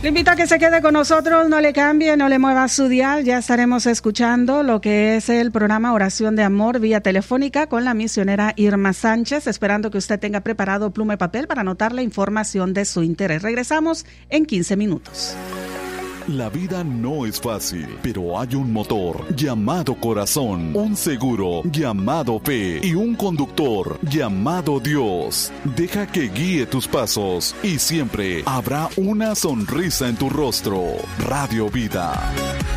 Le invito a que se quede con nosotros, no le cambie, no le mueva su dial. Ya estaremos escuchando lo que es el programa Oración de Amor vía telefónica con la misionera Irma Sánchez, esperando que usted tenga preparado pluma y papel para anotar la información de su interés. Regresamos en 15 minutos. La vida no es fácil, pero hay un motor llamado corazón, un seguro llamado fe y un conductor llamado Dios. Deja que guíe tus pasos y siempre habrá una sonrisa en tu rostro. Radio Vida.